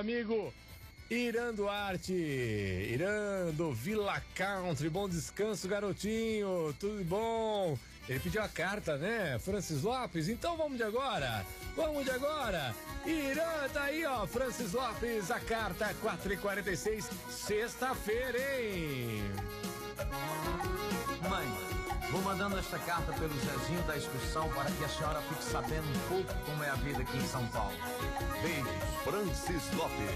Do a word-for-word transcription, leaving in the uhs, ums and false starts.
amigo Irã Duarte. Irã do Villa Country. Bom descanso, garotinho. Tudo bom? Ele pediu a carta, né? Francis Lopes. Então vamos de agora. Vamos de agora. Irã, tá aí, ó. Francis Lopes, a carta, quatro e quarenta e seis, sexta-feira, hein? Mãe, vou mandando esta carta pelo Zezinho da excursão para que a senhora fique sabendo um pouco como é a vida aqui em São Paulo. Beijos. Francis Lopes.